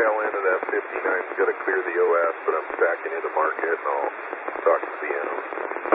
tail end of that 59's got to clear the OS, but I'm backing into market, and I'll talk to CM.